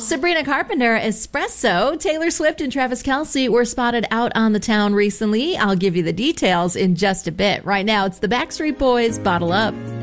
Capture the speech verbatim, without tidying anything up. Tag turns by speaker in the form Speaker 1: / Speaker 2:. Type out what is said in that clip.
Speaker 1: Sabrina Carpenter, Espresso. Taylor Swift and Travis Kelce were spotted out on the town recently. I'll give you the details in just a bit. Right now, it's the Backstreet Boys, Bottle Up.